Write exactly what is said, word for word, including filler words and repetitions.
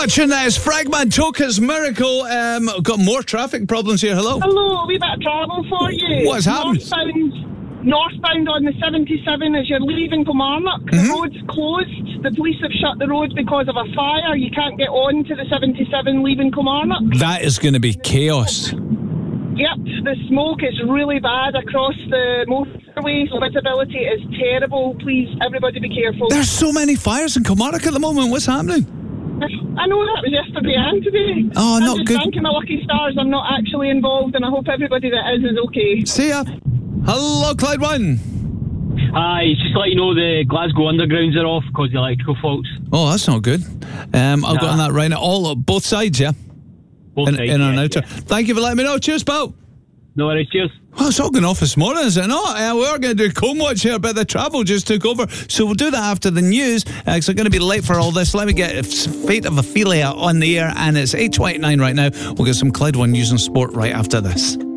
much, and that is Fragmentoka's Miracle. Um, got more traffic problems here. Hello. Hello, a wee bit of travel for you. What's happened? Northbound, northbound on the seventy-seven as you're leaving Kilmarnock. Mm-hmm. The road's closed. The police have shut the road because of a fire. You can't get on to the seventy-seven leaving Kilmarnock. That is going to be chaos. Yep, the smoke is really bad across the motorway, so visibility is terrible. Please, everybody be careful. There's so many fires in Kilmarnock at the moment. What's happening? I know that was yesterday and today. Oh, I'm not just good. thanking my lucky stars I'm not actually involved, and I hope everybody that is is okay. See ya. Hello, Clyde One. Hi, just to let you know the Glasgow Undergrounds are off because of electrical faults. Oh, that's not good. Um, I've Nah. gotten that right now. All both sides, yeah. Both In, sides, in yeah, and outer. yeah. Thank you for letting me know. Cheers, pal. No worries, cheers. Well, it's all going off this morning, is it not? Uh, we were going to do Comb Watch here, but the travel just took over. So we'll do that after the news, because uh, I'm going to be late for all this. Let me get Fate of Ophelia on the air, and it's eight twenty-nine right now. We'll get some Clyde One News and Sport right after this.